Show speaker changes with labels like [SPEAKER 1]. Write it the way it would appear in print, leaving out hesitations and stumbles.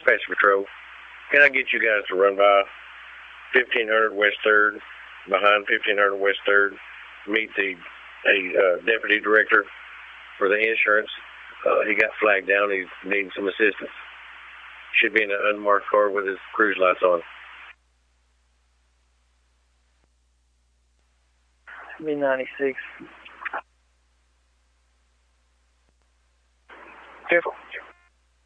[SPEAKER 1] Dispatch Patrol. Can I get you guys to run by 1500 West 3rd, behind 1500 West 3rd, meet a deputy director for the insurance. He got flagged down. He's needing some assistance. Should be in an unmarked car with his cruise lights on.
[SPEAKER 2] Should be 96.